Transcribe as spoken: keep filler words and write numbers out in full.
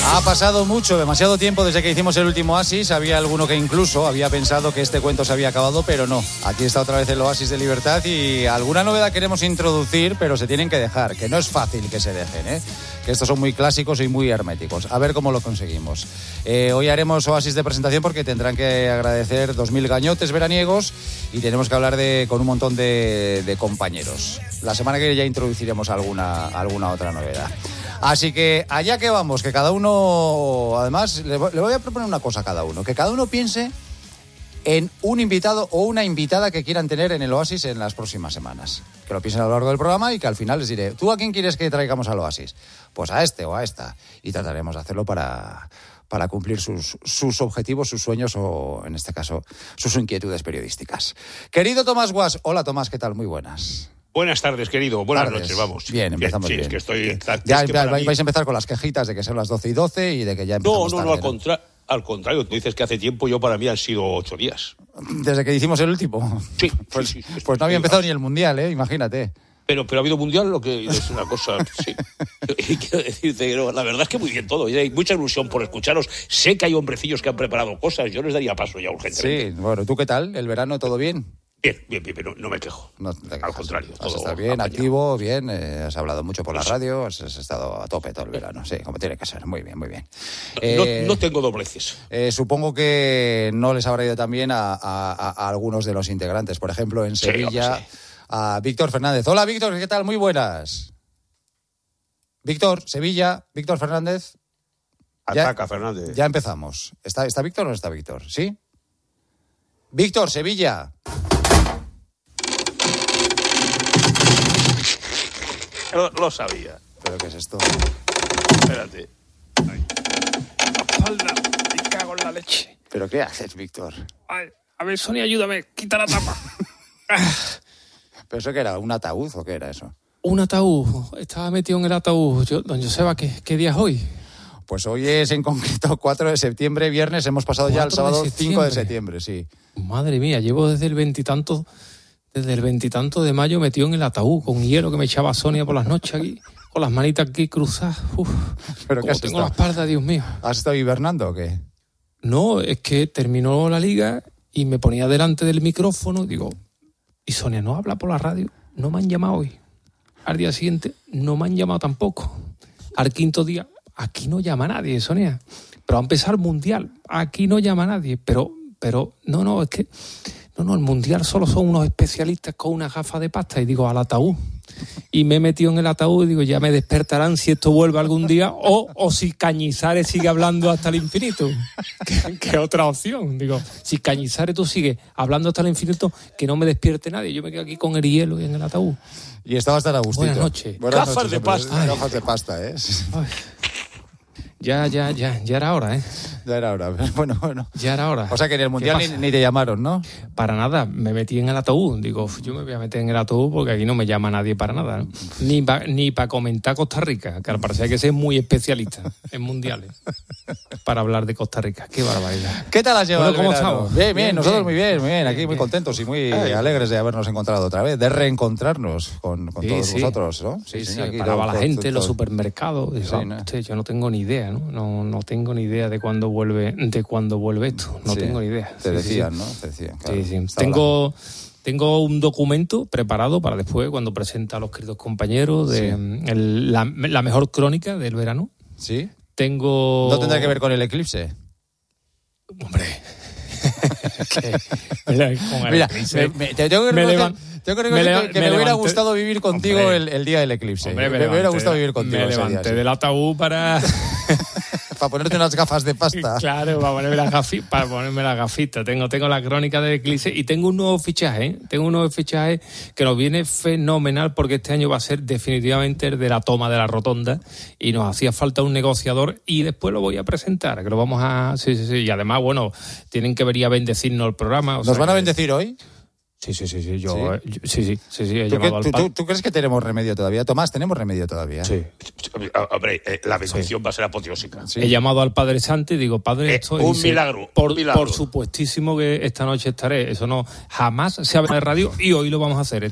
Ha pasado mucho, demasiado tiempo desde que hicimos el último Oasis. Había alguno que incluso había pensado que este cuento se había acabado, pero no. Aquí está otra vez el Oasis de Libertad y alguna novedad queremos introducir, pero se tienen que dejar, que no es fácil que se dejen, ¿eh? Que estos son muy clásicos y muy herméticos. A ver cómo lo conseguimos. Eh, hoy haremos Oasis de presentación porque tendrán que agradecer dos mil gañotes veraniegos y tenemos que hablar de, con un montón de, de compañeros. La semana que viene ya introduciremos alguna, alguna otra novedad. Así que allá que vamos, que cada uno, además, le voy a proponer una cosa a cada uno, que cada uno piense en un invitado o una invitada que quieran tener en el Oasis en las próximas semanas. Que lo piensen a lo largo del programa y que al final les diré, ¿tú a quién quieres que traigamos al Oasis? Pues a este o a esta. Y trataremos de hacerlo para, para cumplir sus, sus objetivos, sus sueños o, en este caso, sus inquietudes periodísticas. Querido Tomás Guas, hola Tomás, ¿qué tal? Muy buenas. Buenas tardes, querido. Buenas tardes. noches, vamos. Bien, empezamos bien. bien. Sí, es que estoy... Ya, es que ya para vais mí... a empezar con las quejitas de que son las doce y doce y de que ya empezamos No, no, tarde, no, al, ¿no? contra... al contrario. Tú dices que hace tiempo, yo para mí han sido ocho días. ¿Desde que hicimos el último? Sí. Pues, sí, sí, pues no había empezado ni el Mundial, ¿eh? Imagínate. Pero, pero ha habido Mundial, lo que es una cosa... Sí. Y quiero decirte que no, la verdad es que muy bien todo. Y hay mucha ilusión por escucharos. Sé que hay hombrecillos que han preparado cosas. Yo les daría paso ya urgentemente. Sí, bueno, ¿tú qué tal? ¿El verano todo bien? Bien, bien, bien, bien, no, no me quejo. No te Al contrario. Has Todo estado bien, apañado. activo, bien, eh, has hablado mucho por la Pues, radio, has, has estado a tope todo el verano, sí, como tiene que ser, muy bien, muy bien. No, Eh, no tengo dobleces. eh, supongo que no les habrá ido tan bien a, a, a, a algunos de los integrantes, por ejemplo, en Sí, Sevilla, hombre, sí. a Víctor Fernández. Hola, Víctor, ¿qué tal? Muy buenas. Víctor, Sevilla, Víctor Fernández. Ataca, ya, Fernández. Ya empezamos. ¿Está, ¿Está Víctor o no está Víctor? ¿Sí? Víctor, Sevilla. Lo, lo sabía. ¿Pero qué es esto? Espérate. Ay, la espalda, me cago en la leche. ¿Pero qué haces, Víctor? Ay, a ver, Sonia, ayúdame, quita la tapa. ¿Pero eso qué era? ¿Un ataúd o qué era eso? Un ataúd, estaba metido en el ataúd. Yo, don Joseba, ¿qué, ¿qué día es hoy? Pues hoy es en concreto cuatro de septiembre, viernes, hemos pasado ya al sábado cinco de septiembre, sí. Madre mía, llevo desde el veintitanto, desde el veintitanto de mayo metido en el ataúd, con hielo que me echaba Sonia por las noches aquí, con las manitas aquí cruzadas. Uf, ¿Pero qué como has tengo estado? la espalda, Dios mío. ¿Has estado hibernando o qué? No, es que terminó la liga y me ponía delante del micrófono y digo, y Sonia no habla por la radio, no me han llamado hoy. Al día siguiente no me han llamado tampoco. Al quinto día, aquí no llama nadie, Sonia. Pero va a empezar el Mundial, aquí no llama nadie. Pero, pero, no, no, es que, no, no, el Mundial solo son unos especialistas con una gafa de pasta. Y digo, al ataúd. Y me he metido en el ataúd y digo, ya me despertarán si esto vuelve algún día o, o si Cañizares sigue hablando hasta el infinito. ¿Qué, qué otra opción? Digo, si Cañizares tú sigues hablando hasta el infinito, que no me despierte nadie. Yo me quedo aquí con el hielo y en el ataúd. Y estabas tan a gustito. Buenas noches. Buenas Gafas noches, de hombre. pasta. Gafas de pasta, ¿eh? Ay. Ya, ya, ya, ya era hora, ¿eh? Ya era hora. Bueno, bueno. Ya era hora. O sea que en el Mundial ni, ni te llamaron, ¿no? Para nada, me metí en el ataúd. Digo, yo me voy a meter en el ataúd porque aquí no me llama nadie para nada, ¿no? Ni para ni pa comentar Costa Rica, que al parecer hay que ser muy especialista en mundiales para hablar de Costa Rica. Qué barbaridad. ¿Qué tal has llevado Bueno, ¿cómo el verano? estamos? Bien, bien, Bien, nosotros bien. muy bien, muy bien. Aquí Bien, muy bien. contentos y muy Ay. alegres de habernos encontrado otra vez, de reencontrarnos con, con Sí, todos sí. vosotros, ¿no? Sí, sí, señor, aquí paraba todo- la gente todo- en los todo- supermercados. Y, Sí, ah, ¿no? hostia, yo no tengo ni idea, ¿no? No, no tengo ni idea de cuándo vuelve, de cuándo vuelve esto. No Sí, tengo ni idea. Te Sí, sí, decían, sí. ¿no? Te decían, claro. Sí, sí. Estaba Tengo, tengo un documento preparado para después, cuando presenta a los queridos compañeros, de Sí. el- la, la mejor crónica del verano. la- ¿Sí? Tengo... ¿No tendrá que ver con el eclipse? Hombre... que- mira, con el Mira, eclipse. me, me- te tengo que Me reconocer, levan- tengo que, me reconocer leva- que me me, hubiera levanté- gustado vivir contigo Hombre. el, el día del eclipse. Hombre, me, me hubiera levanté- gustado vivir contigo Me ese día, levanté sí. del ataúd para... Para ponerte unas gafas de pasta. Claro, para ponerme la gafi- para ponerme la gafita. Tengo, tengo la crónica del eclipse y tengo un nuevo fichaje, ¿eh? Tengo un nuevo fichaje que nos viene fenomenal porque este año va a ser definitivamente el de la toma de la rotonda y nos hacía falta un negociador y después lo voy a presentar, que lo vamos a... Sí, sí, sí. Y además, bueno, tienen que venir a bendecirnos el programa. o ¿Nos sea van a que- bendecir hoy? Sí, sí, sí, sí. Yo, ¿Sí? eh, yo- sí, sí, sí, sí, he ¿Tú, qué- llamado al tú- padre. tú- tú crees que tenemos remedio todavía? Tomás, ¿tenemos remedio todavía? Sí. Hombre, eh, la bendición va a ser apoteósica. Sí. He llamado al Padre Santo y digo, Padre, Eh, esto un dice, milagro, Por, un milagro. por supuestísimo que esta noche estaré. Eso no, jamás se habla de radio y hoy lo vamos a hacer.